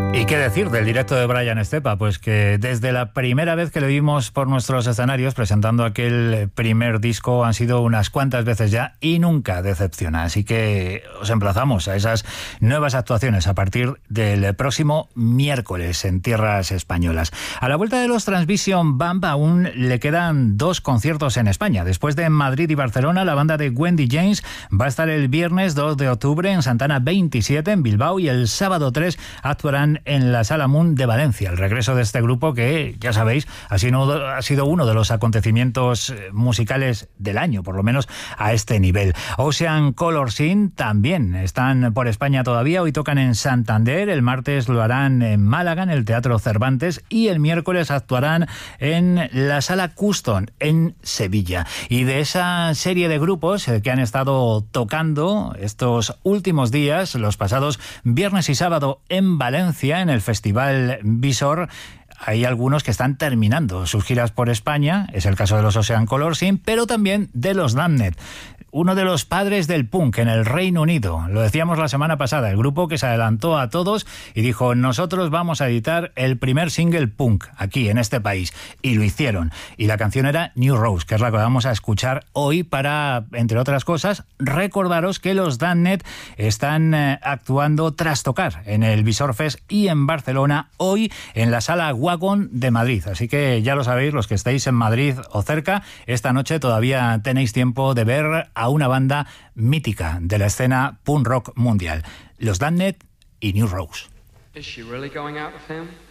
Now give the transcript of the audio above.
¿Y qué decir del directo de Brian Estepa? Pues que desde la primera vez que lo vimos por nuestros escenarios presentando aquel primer disco han sido unas cuantas veces ya y nunca decepciona. Así que os emplazamos a esas nuevas actuaciones a partir del próximo miércoles en tierras españolas. A la vuelta de los Transvision Bump aún le quedan 2 conciertos en España. Después de Madrid y Barcelona, la banda de Wendy James va a estar el viernes 2 de octubre en Santana 27 en Bilbao y el sábado 3 actuarán en la Sala Moon de Valencia. El regreso de este grupo que, ya sabéis, ha sido uno de los acontecimientos musicales del año, por lo menos a este nivel. Ocean Color Scene también están por España todavía. Hoy tocan en Santander, el martes lo harán en Málaga, en el Teatro Cervantes, y el miércoles actuarán en la Sala Custom, en Sevilla. Y de esa serie de grupos que han estado tocando estos últimos días, los pasados viernes y sábado en Valencia, en el Festival Visor, hay algunos que están terminando sus giras por España. Es el caso de los Ocean Color Scene, pero también de los Damned, uno de los padres del punk en el Reino Unido. Lo decíamos la semana pasada, el grupo que se adelantó a todos y dijo: nosotros vamos a editar el primer single punk aquí en este país, y lo hicieron. Y la canción era New Rose, que es la que vamos a escuchar hoy para, entre otras cosas, recordaros que los Damned están actuando tras tocar en el Visor Fest y en Barcelona, hoy en la Sala Wagon de Madrid. Así que ya lo sabéis, los que estéis en Madrid o cerca, esta noche todavía tenéis tiempo de ver a una banda mítica de la escena punk rock mundial, los Damned y New Rose. Is she really going out with him?